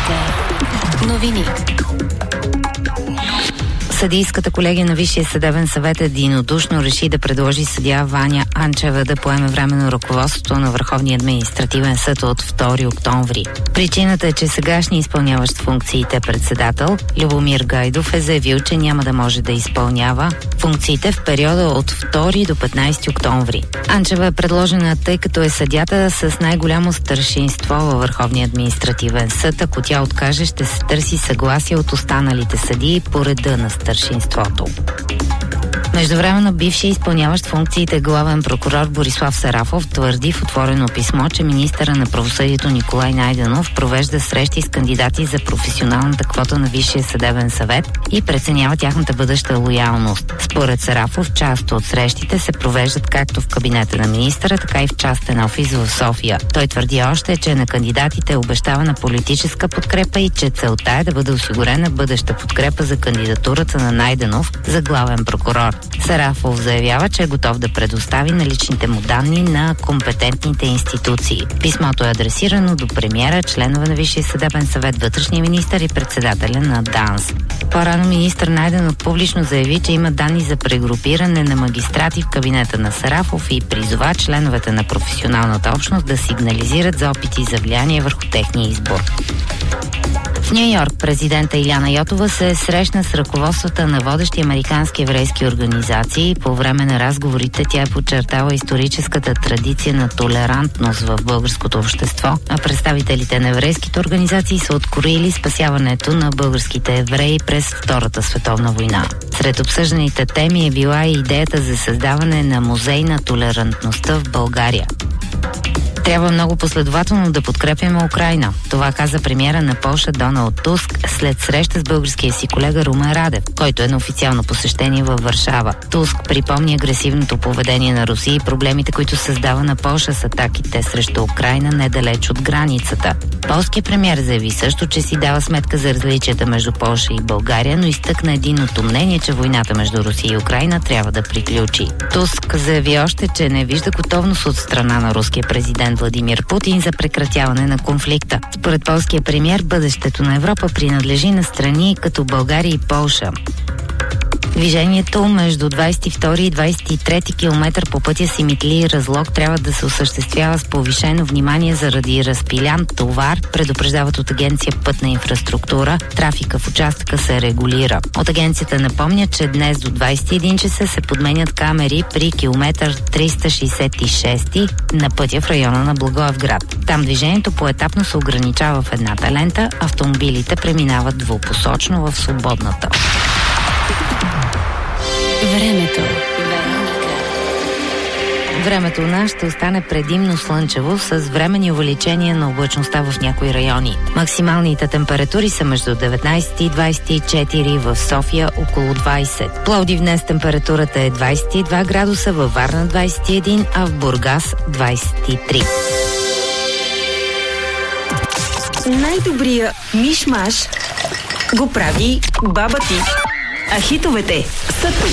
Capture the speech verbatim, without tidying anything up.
Вероника. Новини. Съдийската колегия на Висшия съдебен съвет единодушно реши да предложи съдия Ваня Анчева да поеме временно ръководството на Върховния административен съд от втори октомври. Причината е, че сегашни изпълняващ функциите председател Любомир Гайдов е заявил, че няма да може да изпълнява функциите в периода от втори до петнайсети октомври. Анчева е предложена, тъй като е съдията с най-голямо старшинство във Върховния административен съд. Ако тя откаже, ще се търси съгласие от останалите съдии по реда на старшинството. Междувременно бивши изпълняващ функциите главен прокурор Борислав Сарафов твърди в отворено писмо, че министъра на правосъдието Николай Найденов провежда срещи с кандидати за професионалната квота на Висшия съдебен съвет и преценява тяхната бъдеща лоялност. Според Сарафов, част от срещите се провеждат както в кабинета на министъра, така и в частен офис в София. Той твърди още, че на кандидатите е обещавана политическа подкрепа и че целта е да бъде осигурена бъдеща подкрепа за кандидатурата на Найденов за главен прокурор. Сарафов заявява, че е готов да предостави наличните му данни на компетентните институции. Писмото е адресирано до премиера, членове на Висшия съдебен съвет, вътрешния министър и председателя на ДАНС. По-рано министър Найденов публично заяви, че има данни за прегрупиране на магистрати в кабинета на Сарафов и призова членовете на професионалната общност да сигнализират за опити за влияние върху техния избор. В Ню Йорк президента Иляна Йотова се срещна с ръководствата на водещи американски еврейски организации. По време на разговорите тя е подчертала историческата традиция на толерантност в българското общество, а представителите на еврейските организации са откроили спасяването на българските евреи през Втората световна война. Сред обсъжданите теми е била и идеята за създаване на музей на толерантността в България. Трябва много последователно да подкрепяме Украйна. Това каза премиера на Полша Доналд Туск след среща с българския си колега Румен Радев, който е на официално посещение във Варшава. Туск припомни агресивното поведение на Русия и проблемите, които създава на Полша с атаките срещу Украйна недалеч от границата. Полският премиер заяви също, че си дава сметка за различията между Полша и България, но изтъкна единното мнение, че войната между Русия и Украйна трябва да приключи. Туск заяви още, че не вижда готовност от страна на руския президент Владимир Путин за прекратяване на конфликта. Според полския премиер, бъдещето на Европа принадлежи на страни като България и Полша. Движението между двайсет и втори и двайсет и трети километър по пътя Симитли Разлог трябва да се осъществява с повишено внимание заради разпилян товар, предупреждават от агенция Пътна инфраструктура. Трафика в участъка се регулира. От агенцията напомнят, че днес до двайсет и един часа се подменят камери при километър триста шейсет и шести на пътя в района на Благоевград. Там движението поетапно се ограничава в едната лента, автомобилите преминават двупосочно в свободната. Времето. Времето у нас ще остане предимно слънчево с временни увеличения на облачността в някои райони. Максималните температури са между деветнайсет и двайсет и четири, в София около двайсет. Пловдив днес температурата е двайсет и два градуса, във Варна двайсет и един, а в Бургас двайсет и три. Най-добрия миш-маш го прави баба ти. А хитовете са тук.